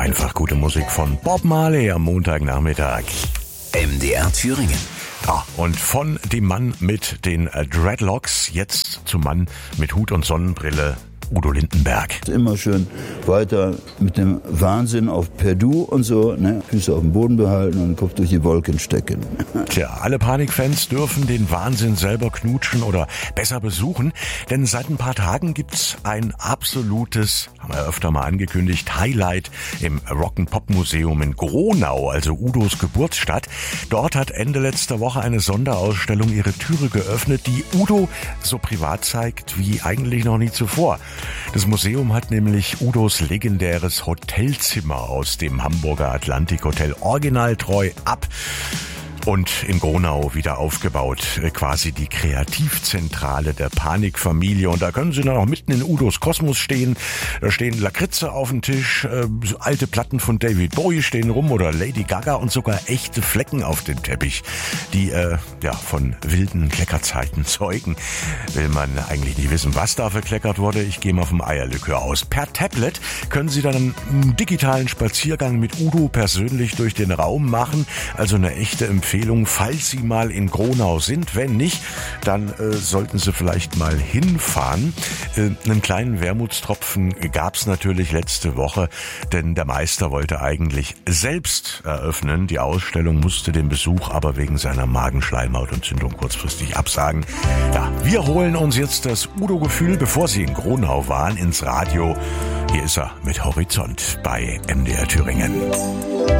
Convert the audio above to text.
Einfach gute Musik von Bob Marley am Montagnachmittag. MDR Thüringen. Ja, und von dem Mann mit den Dreadlocks jetzt zum Mann mit Hut und Sonnenbrille, Udo Lindenberg. Immer schön weiter mit dem Wahnsinn auf Perdu und so, ne? Füße auf dem Boden behalten und den Kopf durch die Wolken stecken. Tja, alle Panikfans dürfen den Wahnsinn selber knutschen oder besser besuchen, denn seit ein paar Tagen gibt's ein absolutes, haben wir öfter mal angekündigt, Highlight im Rock'n'Pop-Museum in Gronau, also Udos Geburtsstadt. Dort hat Ende letzter Woche eine Sonderausstellung ihre Türe geöffnet, die Udo so privat zeigt wie eigentlich noch nie zuvor. Das Museum hat nämlich Udos legendäres Hotelzimmer aus dem Hamburger Atlantik Hotel originaltreu ab und in Gronau wieder aufgebaut, quasi die Kreativzentrale der Panikfamilie. Und da können Sie dann auch mitten in Udos Kosmos stehen. Da stehen Lakritze auf dem Tisch, alte Platten von David Bowie stehen rum oder Lady Gaga und sogar echte Flecken auf dem Teppich, die von wilden Kleckerzeiten zeugen. Will man eigentlich nicht wissen, was da verkleckert wurde. Ich gehe mal vom Eierlikör aus. Per Tablet können Sie dann einen digitalen Spaziergang mit Udo persönlich durch den Raum machen. Also eine echte Empfehlung, falls Sie mal in Gronau sind. Wenn nicht, dann sollten Sie vielleicht mal hinfahren. Einen kleinen Wermutstropfen gab's natürlich letzte Woche, denn der Meister wollte eigentlich selbst eröffnen. Die Ausstellung musste den Besuch aber wegen seiner Magenschleimhautentzündung kurzfristig absagen. Ja, wir holen uns jetzt das Udo-Gefühl, bevor Sie in Gronau waren, ins Radio. Hier ist er mit Horizont bei MDR Thüringen.